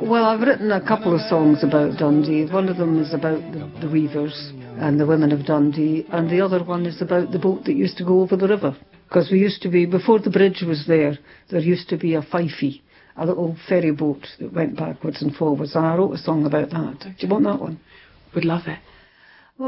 Well, I've written a couple of songs about Dundee. One of them is about the weavers and the women of Dundee, and the other one is about the boat that used to go over the river. Because we used to be, before the bridge was there used to be a fifey, a little ferry boat that went backwards and forwards, and I wrote a song about that. Do you want that one? Would love it.